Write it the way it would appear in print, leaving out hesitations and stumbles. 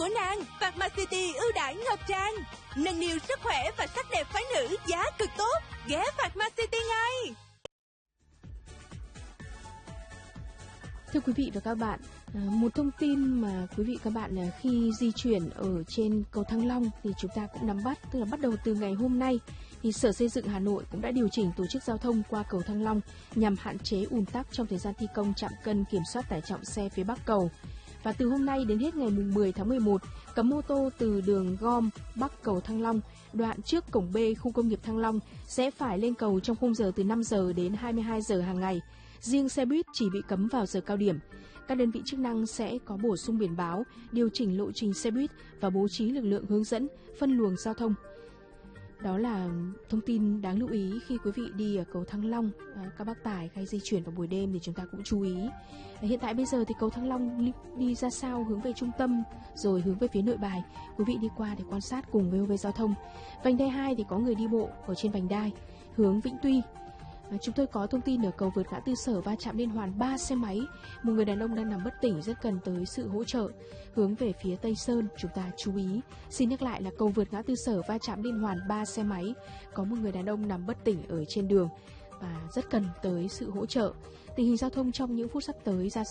của nàng. Pharmacity ưu đãi ngập tràn, nâng niu sức khỏe và sắc đẹp phái nữ giá cực tốt. Ghé Pharmacity ngay. Thưa quý vị và các bạn, một thông tin mà quý vị các bạn khi di chuyển ở trên cầu Thăng Long thì chúng ta cũng nắm bắt, tức là bắt đầu từ ngày hôm nay thì Sở Xây dựng Hà Nội cũng đã điều chỉnh tổ chức giao thông qua cầu Thăng Long nhằm hạn chế ùn tắc trong thời gian thi công trạm cân kiểm soát tải trọng xe phía Bắc cầu. Và từ hôm nay đến hết ngày 10 tháng 11, cấm ô tô từ đường gom Bắc cầu Thăng Long, đoạn trước cổng B khu công nghiệp Thăng Long sẽ phải lên cầu trong khung giờ từ 5 giờ đến 22 giờ hàng ngày. Riêng xe buýt chỉ bị cấm vào giờ cao điểm. Các đơn vị chức năng sẽ có bổ sung biển báo, điều chỉnh lộ trình xe buýt và bố trí lực lượng hướng dẫn, phân luồng giao thông. Đó là thông tin đáng lưu ý khi quý vị đi ở cầu Thăng Long, các bác tải hay di chuyển vào buổi đêm thì chúng ta cũng chú ý. Hiện tại bây giờ thì cầu Thăng Long đi ra sao, hướng về trung tâm rồi hướng về phía Nội Bài. Quý vị đi qua để quan sát cùng VOV Giao thông. Vành đai 2 thì có người đi bộ ở trên vành đai hướng Vĩnh Tuy. Chúng tôi có thông tin ở cầu vượt ngã tư Sở va chạm liên hoàn 3 xe máy. Một người đàn ông đang nằm bất tỉnh, rất cần tới sự hỗ trợ. Hướng về phía Tây Sơn, chúng ta chú ý. Xin nhắc lại là cầu vượt ngã tư Sở va chạm liên hoàn 3 xe máy. Có một người đàn ông nằm bất tỉnh ở trên đường và rất cần tới sự hỗ trợ. Tình hình giao thông trong những phút sắp tới ra